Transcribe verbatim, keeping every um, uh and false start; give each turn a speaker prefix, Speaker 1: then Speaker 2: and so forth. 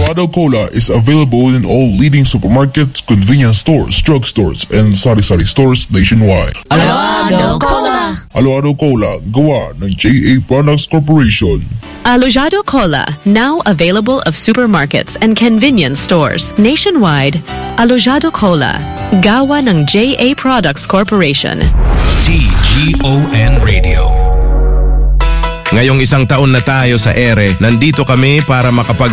Speaker 1: Alojado Cola is available in all leading supermarkets, convenience stores, drugstores, and sari-sari stores nationwide.
Speaker 2: Alojado Cola!
Speaker 1: Alojado Cola, gawa ng J A Products Corporation.
Speaker 3: Alojado Cola, now available of supermarkets and convenience stores nationwide. Alojado Cola, gawa ng J A Products Corporation.
Speaker 4: T G O N Radio. Ngayong isang taon na tayo sa ere, nandito kami para makapag